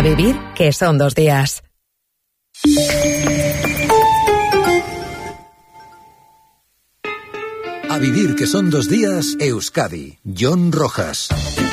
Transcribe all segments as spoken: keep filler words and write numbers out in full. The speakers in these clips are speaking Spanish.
A vivir que son dos días. A vivir que son dos días, Euskadi. John Rojas.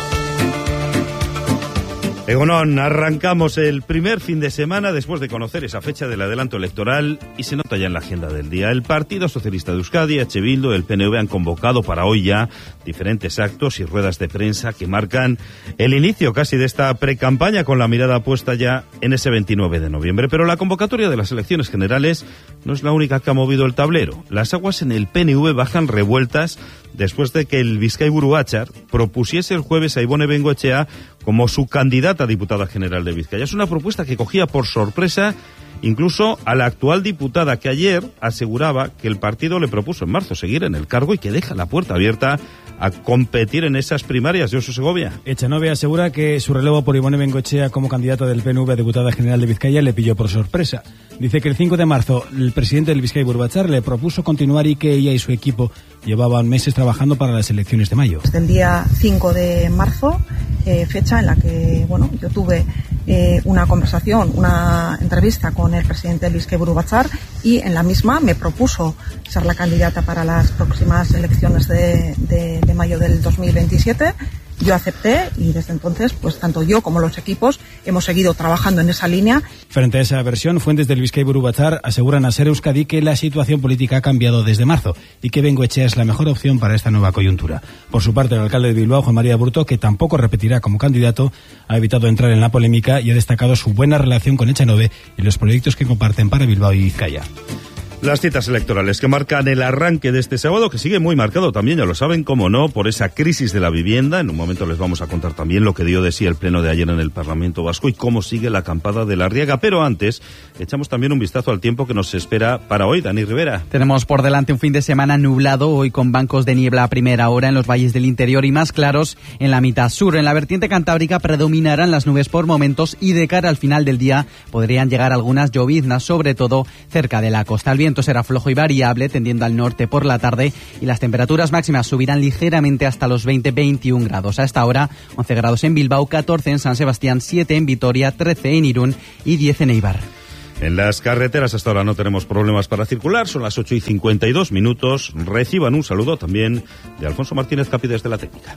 Egunon, arrancamos el primer fin de semana después de conocer esa fecha del adelanto electoral y se nota ya en la agenda del día. El Partido Socialista de Euskadi, H. Bildu, el P N V han convocado para hoy ya diferentes actos y ruedas de prensa que marcan el inicio casi de esta precampaña con la mirada puesta ya en ese veintinueve de noviembre. Pero la convocatoria de las elecciones generales no es la única que ha movido el tablero. Las aguas en el P N V bajan revueltas después de que el Bizkaiburu Batzar propusiese el jueves a Ibone Bengoechea como su candidata a diputada general de Vizcaya. Es una propuesta que cogía por sorpresa incluso a la actual diputada, que ayer aseguraba que el partido le propuso en marzo seguir en el cargo y que deja la puerta abierta a competir en esas primarias. Josu Segovia. Echanove asegura que su relevo por Ibone Bengoechea como candidata del P N V a diputada general de Vizcaya le pilló por sorpresa. Dice que el cinco de marzo el presidente del Bizkaiburu Batzar le propuso continuar y que ella y su equipo llevaban meses trabajando para las elecciones de mayo. Desde el día cinco de marzo, eh, fecha en la que bueno, yo tuve eh, una conversación, una entrevista con el presidente del Bizkaiburu Batzar, y en la misma me propuso ser la candidata para las próximas elecciones de, de, de mayo del dos mil veintisiete. Yo acepté y desde entonces, pues tanto yo como los equipos hemos seguido trabajando en esa línea. Frente a esa versión, fuentes del Bizkaiburu Batzar aseguran a Ser Euskadi que la situación política ha cambiado desde marzo y que Bengoechea es la mejor opción para esta nueva coyuntura. Por su parte, el alcalde de Bilbao, Juan María Aburto, que tampoco repetirá como candidato, ha evitado entrar en la polémica y ha destacado su buena relación con Echanove y los proyectos que comparten para Bilbao y Vizcaya. Las citas electorales que marcan el arranque de este sábado, que sigue muy marcado también, ya lo saben, cómo no, por esa crisis de la vivienda. En un momento les vamos a contar también lo que dio de sí el pleno de ayer en el Parlamento Vasco y cómo sigue la acampada de la Riega. Pero antes, echamos también un vistazo al tiempo que nos espera para hoy. Dani Rivera. Tenemos por delante un fin de semana nublado, hoy con bancos de niebla a primera hora en los valles del interior y más claros en la mitad sur. En la vertiente cantábrica predominarán las nubes por momentos y de cara al final del día podrían llegar algunas lloviznas, sobre todo cerca de la costa. El viento será flojo y variable, tendiendo al norte por la tarde, y las temperaturas máximas subirán ligeramente hasta los veinte a veintiún grados. A esta hora, once grados en Bilbao, catorce en San Sebastián, siete en Vitoria, trece en Irún y diez en Eibar. En las carreteras hasta ahora no tenemos problemas para circular, son las ocho y cincuenta y dos minutos. Reciban un saludo también de Alfonso Martínez Capi desde la técnica.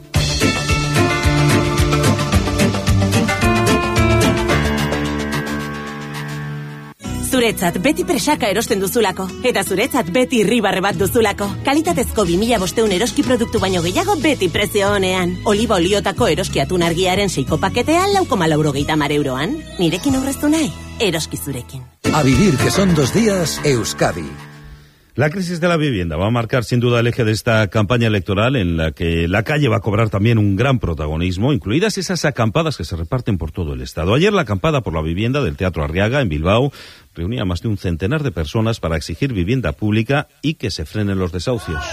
Zuretzat beti presaka erosten duzulako, eta zuretzat beti irribarre bat duzulako. Kalitatezko bi mila bostehun eroski produktu baino gehiago beti prezio honean. Oliba oliotako eroski atun argiaren seiko paketea lau koma laurogeita hamar euroan. Nirekin aurreztu nahi, eroski zurekin. A vivir que son dos días, Euskadi. La crisis de la vivienda va a marcar sin duda el eje de esta campaña electoral, en la que la calle va a cobrar también un gran protagonismo, incluidas esas acampadas que se reparten por todo el estado. Ayer la acampada por la vivienda del Teatro Arriaga en Bilbao reunía a más de un centenar de personas para exigir vivienda pública y que se frenen los desahucios.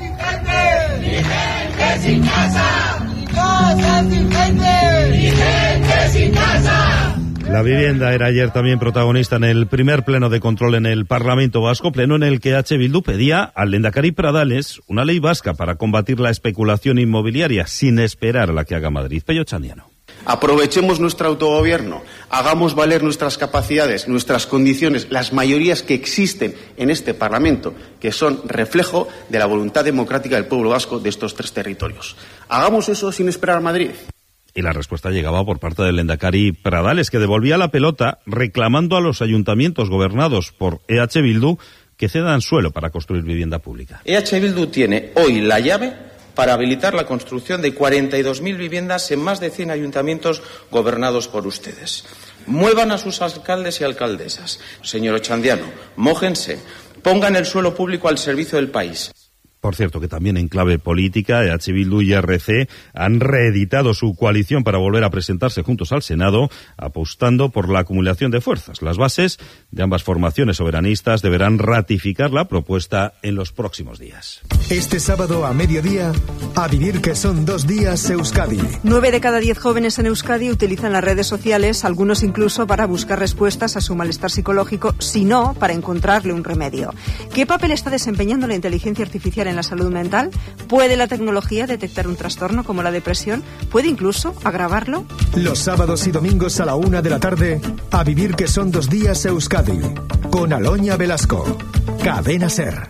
La vivienda era ayer también protagonista en el primer pleno de control en el Parlamento Vasco, pleno en el que H. Bildu pedía al Lehendakari Pradales una ley vasca para combatir la especulación inmobiliaria sin esperar a la que haga Madrid. Pello Chandiano. Aprovechemos nuestro autogobierno, hagamos valer nuestras capacidades, nuestras condiciones, las mayorías que existen en este Parlamento, que son reflejo de la voluntad democrática del pueblo vasco de estos tres territorios. Hagamos eso sin esperar a Madrid. Y la respuesta llegaba por parte del Lehendakari Pradales, que devolvía la pelota reclamando a los ayuntamientos gobernados por E H Bildu que cedan suelo para construir vivienda pública. E H Bildu tiene hoy la llave para habilitar la construcción de cuarenta y dos mil viviendas en más de cien ayuntamientos gobernados por ustedes. Muevan a sus alcaldes y alcaldesas. Señor Ochandiano, mójense, pongan el suelo público al servicio del país. Por cierto, que también en clave política, E H Bildu y R C han reeditado su coalición para volver a presentarse juntos al Senado, apostando por la acumulación de fuerzas. Las bases de ambas formaciones soberanistas deberán ratificar la propuesta en los próximos días. Este sábado a mediodía, a vivir que son dos días, Euskadi. Nueve de cada diez jóvenes en Euskadi utilizan las redes sociales, algunos incluso para buscar respuestas a su malestar psicológico, si no, para encontrarle un remedio. ¿Qué papel está desempeñando la inteligencia artificial en en la salud mental? ¿Puede la tecnología detectar un trastorno como la depresión? ¿Puede incluso agravarlo? Los sábados y domingos a la una de la tarde, A Vivir que son dos días Euskadi, con Aloña Velasco. Cadena SER.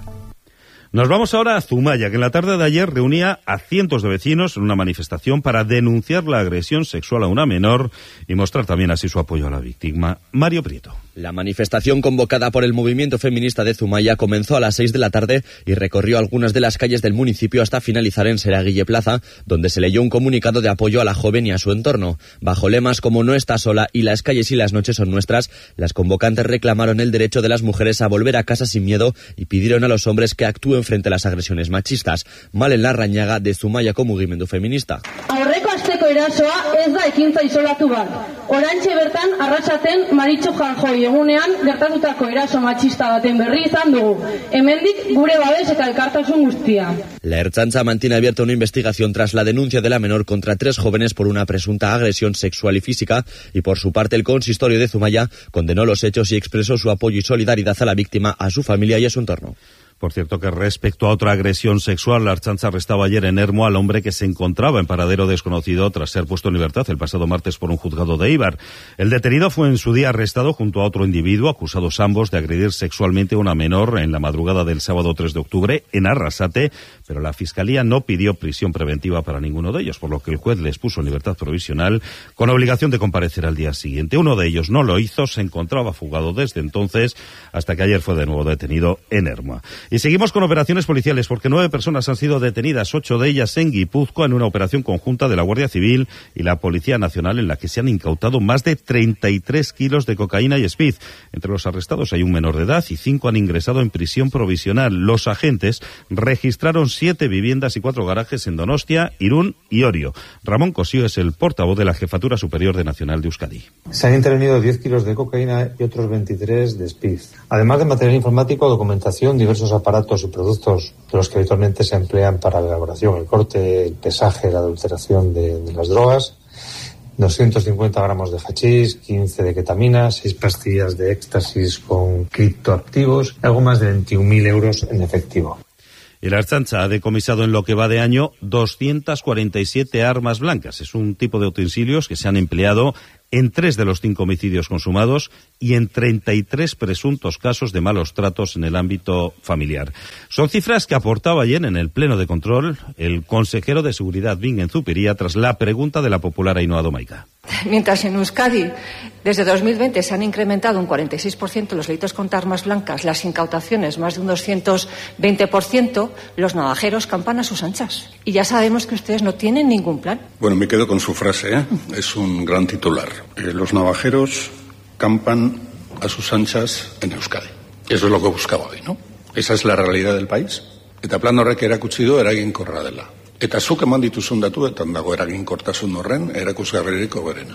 Nos vamos ahora a Zumaya, que en la tarde de ayer reunía a cientos de vecinos en una manifestación para denunciar la agresión sexual a una menor y mostrar también así su apoyo a la víctima. Mario Prieto. La manifestación convocada por el movimiento feminista de Zumaya comenzó a las seis de la tarde y recorrió algunas de las calles del municipio hasta finalizar en Seraguille Plaza, donde se leyó un comunicado de apoyo a la joven y a su entorno. Bajo lemas como "No está sola" y "Las calles y las noches son nuestras", las convocantes reclamaron el derecho de las mujeres a volver a casa sin miedo y pidieron a los hombres que actúen frente a las agresiones machistas. Malen Larrañaga, de Zumaiako mugimendu feminista. Aurreko asteko erasoa ez da ekintza isolatu bat. Oraintxe bertan arratsaten Maritxu Janjoi egunean gertatutako eraso machista baten berri izan dugu. Hemendik gure babes eta elkartasun guztia. La Ertzaintza mantiene abierta una investigación tras la denuncia de la menor contra tres jóvenes por una presunta agresión sexual y física, y por su parte el consistorio de Zumaya condenó los hechos y expresó su apoyo y solidaridad a la víctima, a su familia y a su entorno. Por cierto que respecto a otra agresión sexual, la Ertzaintza arrestaba ayer en Ermua al hombre que se encontraba en paradero desconocido tras ser puesto en libertad el pasado martes por un juzgado de Eibar. El detenido fue en su día arrestado junto a otro individuo, acusados ambos de agredir sexualmente a una menor en la madrugada del sábado tres de octubre en Arrasate, pero la Fiscalía no pidió prisión preventiva para ninguno de ellos, por lo que el juez les puso en libertad provisional con obligación de comparecer al día siguiente. Uno de ellos no lo hizo, se encontraba fugado desde entonces, hasta que ayer fue de nuevo detenido en Ermua. Y seguimos con operaciones policiales, porque nueve personas han sido detenidas, ocho de ellas en Guipúzcoa, en una operación conjunta de la Guardia Civil y la Policía Nacional, en la que se han incautado más de treinta y tres kilos de cocaína y speed. Entre los arrestados hay un menor de edad y cinco han ingresado en prisión provisional. Los agentes registraron siete viviendas y cuatro garajes en Donostia, Irún y Orio. Ramón Cosío es el portavoz de la Jefatura Superior de Nacional de Euskadi. Se han intervenido diez kilos de cocaína y otros veintitrés de speed. Además de material informático, documentación, diversos aparatos y productos de los que habitualmente se emplean para la elaboración, el corte, el pesaje, la adulteración de, de las drogas, doscientos cincuenta gramos de hachís, quince de ketamina, seis pastillas de éxtasis con criptoactivos, algo más de veintiún mil euros en efectivo. Y la Ertzaintza ha decomisado en lo que va de año doscientas cuarenta y siete armas blancas. Es un tipo de utensilios que se han empleado en tres de los cinco homicidios consumados y en treinta y tres presuntos casos de malos tratos en el ámbito familiar. Son cifras que aportaba ayer en el Pleno de Control el consejero de Seguridad Bingen Zupiria tras la pregunta de la popular Ainhoa Domaica. Mientras en Euskadi desde dos mil veinte se han incrementado un cuarenta y seis por ciento los delitos contra armas blancas, las incautaciones más de un doscientos veinte por ciento, los navajeros campan a sus anchas. Y ya sabemos que ustedes no tienen ningún plan. Bueno, me quedo con su frase, ¿eh? Es un gran titular. Eh, los navajeros campan a sus anchas en Euskadi. Eso es lo que buscaba hoy, ¿no? Esa es la realidad del país. Eta plan horrek erakutsi du eraginkorra dela. Eta zuk eman dituzun datuetan dago eraginkortasun horren erakusgarririk hoberena.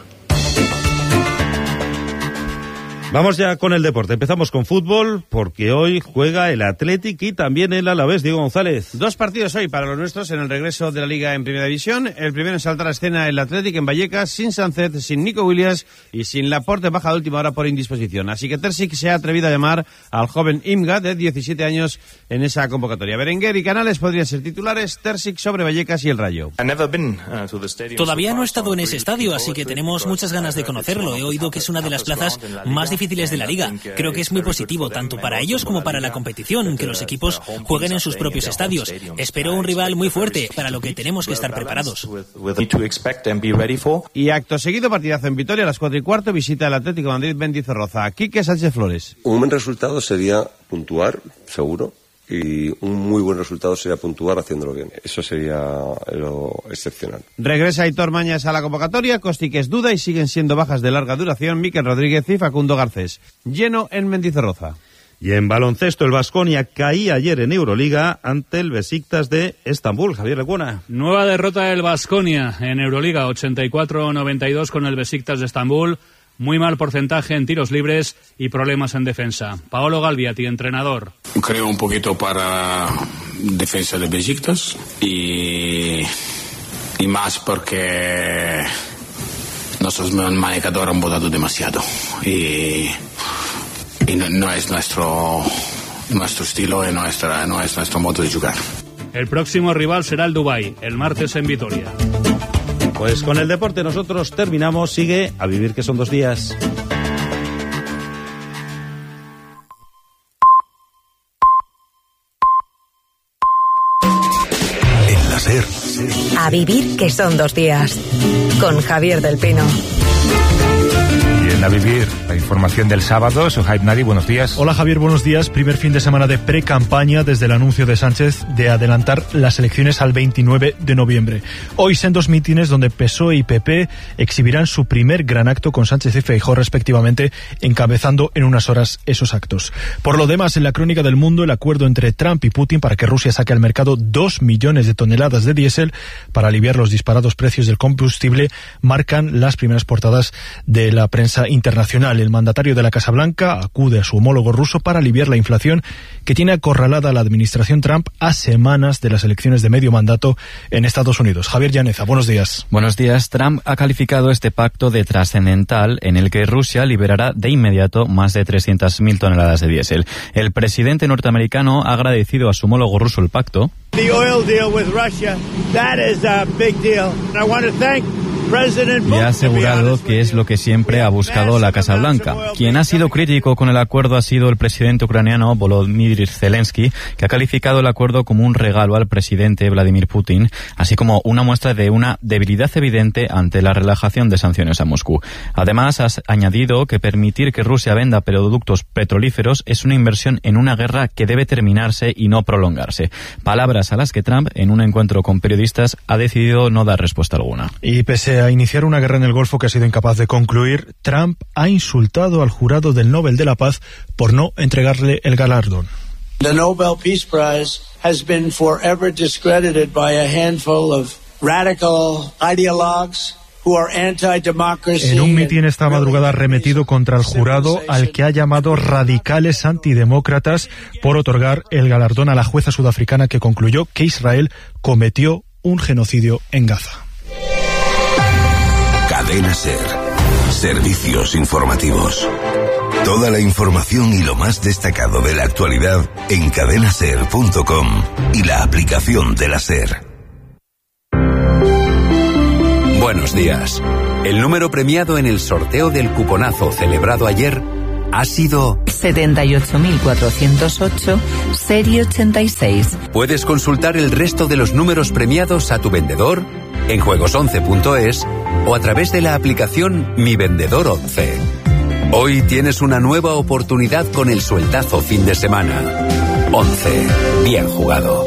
Vamos ya con el deporte. Empezamos con fútbol, porque hoy juega el Athletic y también el Alavés. Diego González. Dos partidos hoy para los nuestros en el regreso de la Liga en Primera División. El primero en saltar a escena el Athletic en Vallecas, sin Sánchez, sin Nico Williams y sin Laporte, baja de última hora por indisposición. Así que Terzic se ha atrevido a llamar al joven Imga, de diecisiete años, en esa convocatoria. Berenguer y Canales podrían ser titulares, Terzic sobre Vallecas y el Rayo. Todavía no he estado en ese estadio, así que tenemos muchas ganas de conocerlo. He oído que es una de las plazas más difíciles de la Liga. Creo que es muy positivo, tanto para ellos como para la competición, que los equipos jueguen en sus propios estadios. Espero un rival muy fuerte, para lo que tenemos que estar preparados. Y acto seguido, partidazo en Vitoria, a las cuatro y cuarto, visita el Atlético de Madrid Mendizorroza. Quique Sánchez Flores. Un buen resultado sería puntuar, seguro, y un muy buen resultado sería puntuar haciéndolo bien. Eso sería lo excepcional. Regresa Aitor Mañas a la convocatoria, Kostic es duda y siguen siendo bajas de larga duración Mikel Rodríguez y Facundo Garcés. Lleno en Mendizorroza. Y en baloncesto, el Baskonia caía ayer en Euroliga ante el Besiktas de Estambul. Javier Lecuona. Nueva derrota del Baskonia en Euroliga, ochenta y cuatro noventa y dos con el Besiktas de Estambul. Muy mal porcentaje en tiros libres y problemas en defensa. Paolo Galviati, entrenador. Creo un poquito para defensa de Besiktas y, y más porque nuestros manejadores han votado demasiado y, y no, no es nuestro, nuestro estilo y nuestra, no es nuestro modo de jugar. El próximo rival será el Dubái, el martes en Vitoria. Pues con el deporte nosotros terminamos. Sigue A Vivir que son dos días. En la SER. A Vivir que son dos días. Con Javier del Pino. A Vivir, la información del sábado. Suhaib Nadi, buenos días. Hola Javier, buenos días. Primer fin de semana de pre-campaña desde el anuncio de Sánchez de adelantar las elecciones al veintinueve de noviembre. Hoy son dos mítines donde P S O E y P P exhibirán su primer gran acto con Sánchez y Feijóo respectivamente, encabezando en unas horas esos actos. Por lo demás, en la crónica del mundo, el acuerdo entre Trump y Putin para que Rusia saque al mercado dos millones de toneladas de diésel para aliviar los disparados precios del combustible marcan las primeras portadas de la prensa internacional. El mandatario de la Casa Blanca acude a su homólogo ruso para aliviar la inflación que tiene acorralada a la administración Trump a semanas de las elecciones de medio mandato en Estados Unidos. Javier Llaneza, buenos días. Buenos días. Trump ha calificado este pacto de trascendental en el que Rusia liberará de inmediato más de trescientas mil toneladas de diésel. El presidente norteamericano ha agradecido a su homólogo ruso el pacto. The oil deal with Russia, that is a big deal. I want to thank Y ha asegurado que es lo que siempre ha buscado la Casa Blanca. Quien ha sido crítico con el acuerdo ha sido el presidente ucraniano Volodymyr Zelensky, que ha calificado el acuerdo como un regalo al presidente Vladimir Putin, así como una muestra de una debilidad evidente ante la relajación de sanciones a Moscú. Además, ha añadido que permitir que Rusia venda productos petrolíferos es una inversión en una guerra que debe terminarse y no prolongarse. Palabras a las que Trump, en un encuentro con periodistas, ha decidido no dar respuesta alguna. Y pese a iniciar una guerra en el Golfo que ha sido incapaz de concluir, Trump ha insultado al jurado del Nobel de la Paz por no entregarle el galardón. The Nobel Peace Prize has been forever discredited by a handful of radical ideologues who are anti-democracy. En un mitin esta madrugada ha arremetido contra el jurado, al que ha llamado radicales antidemócratas, por otorgar el galardón a la jueza sudafricana que concluyó que Israel cometió un genocidio en Gaza. Cadena SER. Servicios informativos. Toda la información y lo más destacado de la actualidad en cadena ser punto com y la aplicación de la SER. Buenos días. El número premiado en el sorteo del cuponazo celebrado ayer ha sido setenta y ocho mil cuatrocientos ocho, serie ochenta y seis. Puedes consultar el resto de los números premiados a tu vendedor en juegos once punto es o a través de la aplicación Mi Vendedor once. Hoy tienes una nueva oportunidad con el sueltazo fin de semana. once. Bien jugado.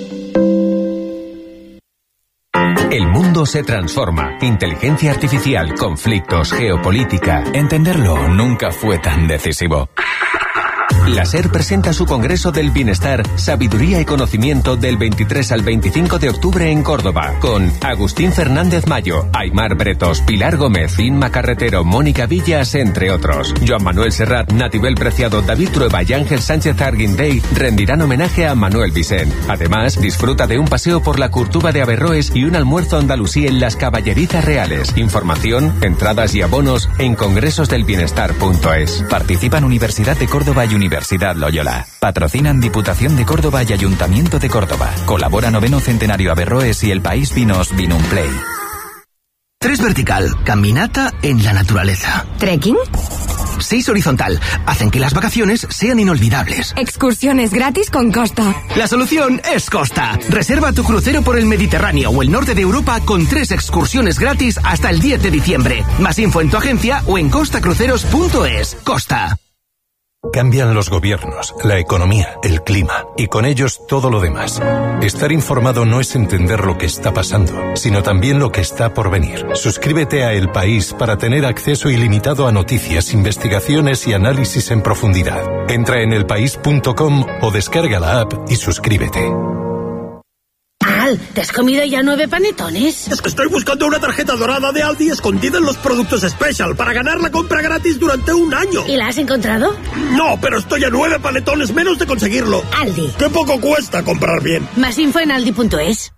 El mundo se transforma. Inteligencia artificial, conflictos, geopolítica. Entenderlo nunca fue tan decisivo. La SER presenta su Congreso del Bienestar, Sabiduría y Conocimiento del veintitrés al veinticinco de octubre en Córdoba, con Agustín Fernández Mayo, Aymar Bretos, Pilar Gómez, Inma Carretero, Mónica Villas, entre otros. Joan Manuel Serrat, Natibel Preciado, David Trueba y Ángel Sánchez Arguindey rendirán homenaje a Manuel Vicent. Además, disfruta de un paseo por la Curtuba de Averroes y un almuerzo andalusí en las Caballerizas Reales. Información, entradas y abonos en congresos del bienestar punto es. Participan Universidad de Córdoba y Universidad Loyola. Patrocinan Diputación de Córdoba y Ayuntamiento de Córdoba. Colabora Noveno Centenario Averroes y El País Vinos Vinumplay. Tres vertical, caminata en la naturaleza. ¿Trekking? Seis horizontal, hacen que las vacaciones sean inolvidables. Excursiones gratis con Costa. La solución es Costa. Reserva tu crucero por el Mediterráneo o el norte de Europa con tres excursiones gratis hasta el diez de diciembre. Más info en tu agencia o en costa cruceros punto es. Costa. Cambian los gobiernos, la economía, el clima y con ellos todo lo demás. Estar informado no es entender lo que está pasando, sino también lo que está por venir. Suscríbete a El País para tener acceso ilimitado a noticias, investigaciones y análisis en profundidad. Entra en el país punto com o descarga la app y suscríbete. Al, ¿te has comido ya nueve panetones? Es que estoy buscando una tarjeta dorada de Aldi escondida en los productos Special para ganar la compra gratis durante un año. ¿Y la has encontrado? No, pero estoy a nueve panetones menos de conseguirlo. Aldi. ¡Qué poco cuesta comprar bien! Más info en aldi punto es.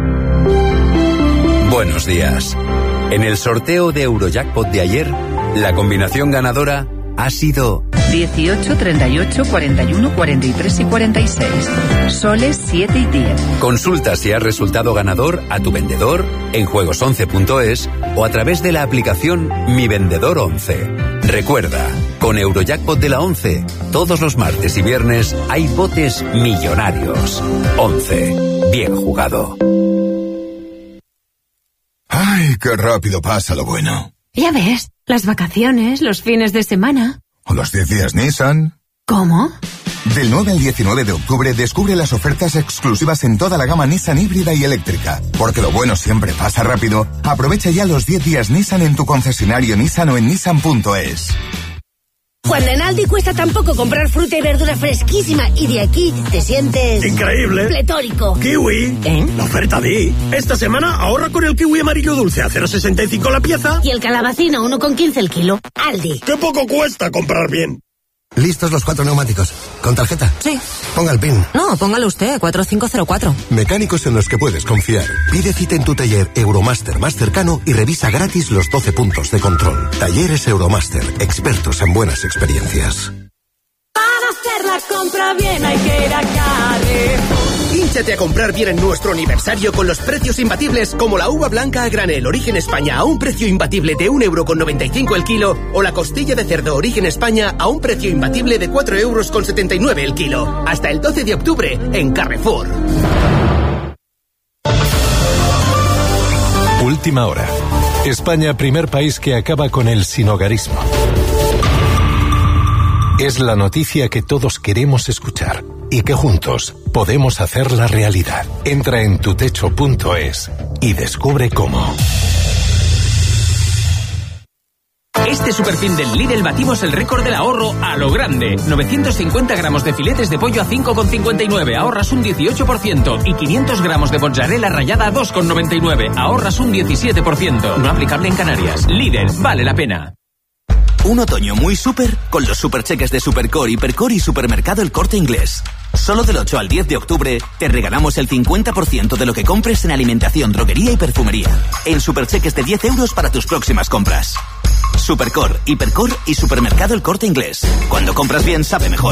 Buenos días. En el sorteo de Eurojackpot de ayer, la combinación ganadora ha sido dieciocho, treinta y ocho, cuarenta y uno, cuarenta y tres y cuarenta y seis. Soles siete y diez. Consulta si has resultado ganador a tu vendedor en juegos once punto es o a través de la aplicación Mi Vendedor once. Recuerda, con Eurojackpot de la once, todos los martes y viernes hay botes millonarios. once. Bien jugado. ¡Ay, qué rápido pasa lo bueno! Ya ves, las vacaciones, los fines de semana. ¿O los diez días Nissan? ¿Cómo? Del nueve al diecinueve de octubre descubre las ofertas exclusivas en toda la gama Nissan híbrida y eléctrica. Porque lo bueno siempre pasa rápido. Aprovecha ya los diez días Nissan en tu concesionario Nissan o en nissan punto es. Cuando en Aldi cuesta tan poco comprar fruta y verdura fresquísima y de aquí te sientes... ¡increíble! ¡Pletórico! ¡Kiwi! ¿Eh? La oferta Di. Esta semana ahorra con el kiwi amarillo dulce a cero coma sesenta y cinco la pieza. Y el calabacín a uno con quince el kilo. Aldi. ¡Qué poco cuesta comprar bien! ¿Listos los cuatro neumáticos? ¿Con tarjeta? Sí. Ponga el PIN. No, póngalo usted, cuatro cinco cero cuatro. Mecánicos en los que puedes confiar. Pide cita en tu taller Euromaster más cercano y revisa gratis los doce puntos de control. Talleres Euromaster, expertos en buenas experiencias. Para hacer la compra bien hay que ir a Carrefour. Hínchate a comprar bien en nuestro aniversario con los precios imbatibles como la uva blanca a granel Origen España a un precio imbatible de un euro con noventa y cinco el kilo o la costilla de cerdo Origen España a un precio imbatible de cuatro euros con setenta y nueve el kilo. Hasta el doce de octubre en Carrefour. Última hora. España, primer país que acaba con el sinhogarismo. Es la noticia que todos queremos escuchar y que juntos podemos hacerla realidad. Entra en tutecho punto es y descubre cómo. Este superfin del Lidl batimos el récord del ahorro a lo grande. novecientos cincuenta gramos de filetes de pollo a cinco con cincuenta y nueve, ahorras un dieciocho por ciento. Y quinientos gramos de mozzarella rallada a dos con noventa y nueve, ahorras un diecisiete por ciento. No aplicable en Canarias. Lidl, vale la pena. Un otoño muy súper con los supercheques de Supercore, Hipercore y Supermercado El Corte Inglés. Solo del ocho al diez de octubre te regalamos el cincuenta por ciento de lo que compres en alimentación, droguería y perfumería. En supercheques de diez euros para tus próximas compras. Supercore, Hipercore y Supermercado El Corte Inglés. Cuando compras bien, sabe mejor.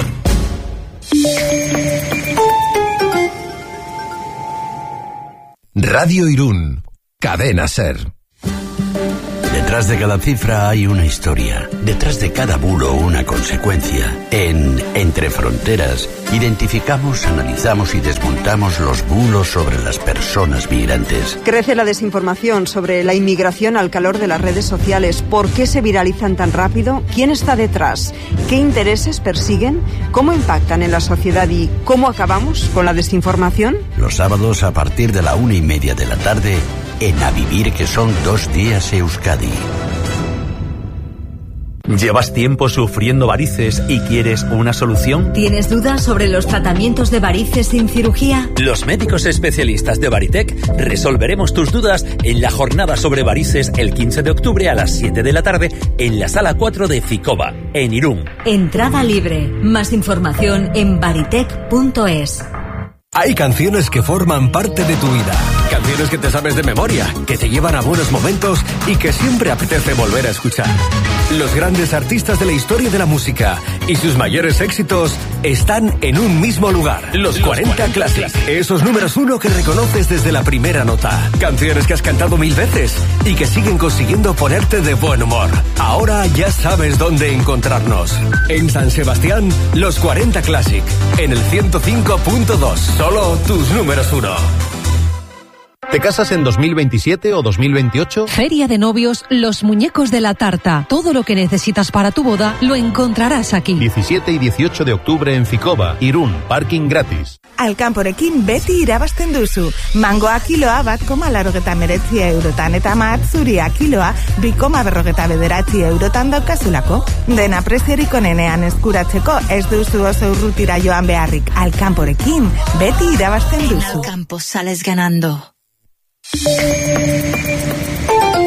Radio Irún. Cadena SER. Detrás de cada cifra hay una historia. Detrás de cada bulo una consecuencia. En Entre Fronteras identificamos, analizamos y desmontamos los bulos sobre las personas migrantes. Crece la desinformación sobre la inmigración al calor de las redes sociales. ¿Por qué se viralizan tan rápido? ¿Quién está detrás? ¿Qué intereses persiguen? ¿Cómo impactan en la sociedad y cómo acabamos con la desinformación? Los sábados a partir de la una y media de la tarde en A Vivir, que son dos días Euskadi. ¿Llevas tiempo sufriendo varices y quieres una solución? ¿Tienes dudas sobre los tratamientos de varices sin cirugía? Los médicos especialistas de Varitec resolveremos tus dudas en la jornada sobre varices el quince de octubre a las siete de la tarde en la sala cuatro de Ficoba, en Irún. Entrada libre. Más información en varitec punto es. Hay canciones que forman parte de tu vida. Canciones que te sabes de memoria, que te llevan a buenos momentos y que siempre apetece volver a escuchar. Los grandes artistas de la historia de la música y sus mayores éxitos están en un mismo lugar. Los cuarenta Classic. Esos números uno que reconoces desde la primera nota. Canciones que has cantado mil veces y que siguen consiguiendo ponerte de buen humor. Ahora ya sabes dónde encontrarnos. En San Sebastián, los cuarenta Classic. En el ciento cinco punto dos. Solo tus números uno. ¿Te casas en dos mil veintisiete o dos mil veintiocho? Feria de Novios Los Muñecos de la Tarta. Todo lo que necesitas para tu boda lo encontrarás aquí. diecisiete y dieciocho de octubre en Ficoba, Irún, parking gratis. Alkanporekin beti irabazten duzu. Mangoa kiloa bat koma larogeta meretzi eurotan eta mahatzuria kiloa bi koma berrogeta bederatzi eurotan daukazulako. Dena preziorik onenean eskuratzeko ez duzu oso urrutira joan beharrik. Alkanporekin beti irabazten duzu. En el campo sales ganando.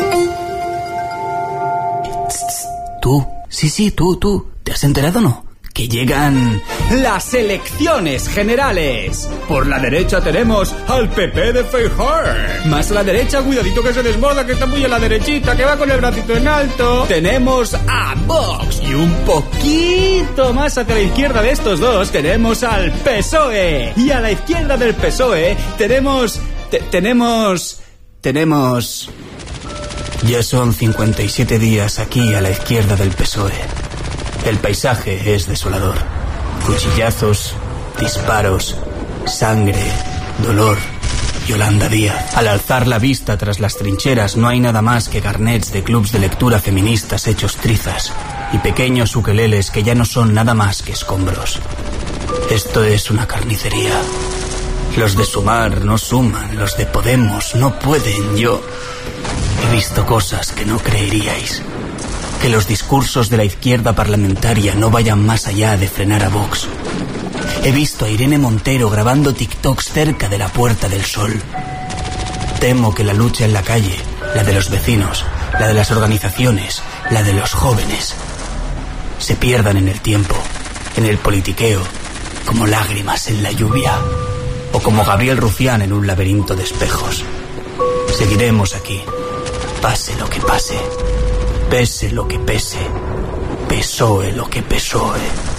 Tú, sí, sí, tú, tú. ¿Te has enterado o no? que llegan las elecciones generales. Por la derecha tenemos al P P de Feijóo. Más a la derecha, cuidadito que se desborda, que está muy a la derechita, que va con el bracito en alto. Tenemos a Vox. Y un poquito más hacia la izquierda de estos dos tenemos al P S O E. Y a la izquierda del P S O E tenemos... Te- tenemos... Tenemos... Ya son cincuenta y siete días aquí a la izquierda del P S O E. El paisaje es desolador. Cuchillazos, disparos, sangre, dolor. Yolanda Díaz. Al alzar la vista tras las trincheras no hay nada más que carnets de clubs de lectura feministas hechos trizas y pequeños ukeleles que ya no son nada más que escombros. Esto es una carnicería. Los de Sumar no suman, los de Podemos no pueden. Yo he visto cosas que no creeríais. Que los discursos de la izquierda parlamentaria no vayan más allá de frenar a Vox. He visto a Irene Montero grabando TikToks cerca de la Puerta del Sol. Temo que la lucha en la calle, la de los vecinos, la de las organizaciones, la de los jóvenes, se pierdan en el tiempo, en el politiqueo, como lágrimas en la lluvia, o como Gabriel Rufián en un laberinto de espejos. Seguiremos aquí, pase lo que pase. Pese lo que pese, P S O E lo que P S O E.